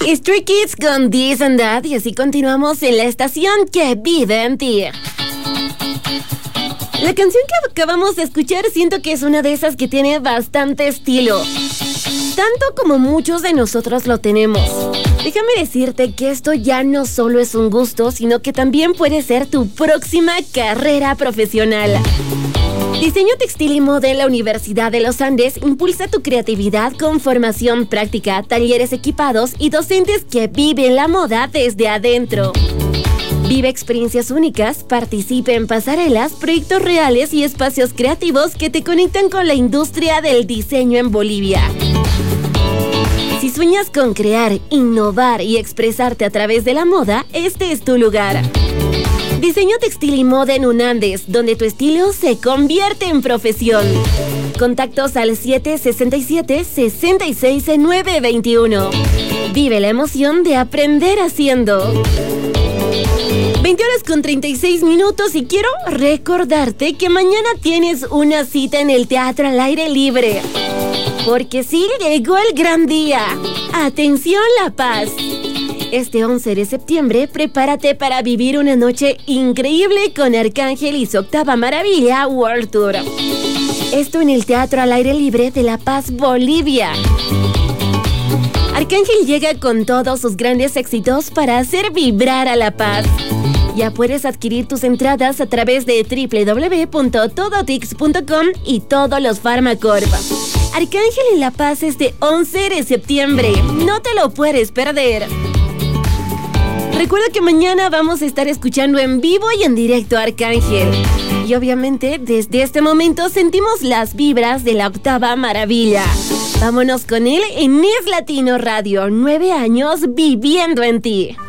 Stray Kids con This and That, y así continuamos en la estación que vive en ti. La canción que acabamos de escuchar siento que es una de esas que tiene bastante estilo, tanto como muchos de nosotros lo tenemos. Déjame decirte que esto ya no solo es un gusto, sino que también puede ser tu próxima carrera profesional. Diseño textil y moda en la Universidad de los Andes impulsa tu creatividad con formación práctica, talleres equipados y docentes que viven la moda desde adentro. Vive experiencias únicas, participe en pasarelas, proyectos reales y espacios creativos que te conectan con la industria del diseño en Bolivia. Si sueñas con crear, innovar y expresarte a través de la moda, este es tu lugar. Diseño textil y moda en UNANDES, donde tu estilo se convierte en profesión. Contactos al 767-66-921. Vive la emoción de aprender haciendo. 20:36 y quiero recordarte que mañana tienes una cita en el Teatro al Aire Libre. Porque sí, llegó el gran día. ¡Atención, La Paz! Este 11 de septiembre, prepárate para vivir una noche increíble con Arcángel y su octava maravilla World Tour. Esto en el Teatro al Aire Libre de La Paz, Bolivia. Arcángel llega con todos sus grandes éxitos para hacer vibrar a La Paz. Ya puedes adquirir tus entradas a través de www.todotix.com y todos los Farmacorp. Arcángel en La Paz este 11 de septiembre. No te lo puedes perder. Recuerda que mañana vamos a estar escuchando en vivo y en directo a Arcángel. Y obviamente, desde este momento sentimos las vibras de la octava maravilla. Vámonos con él en Es Latino Radio. 9 años viviendo en ti.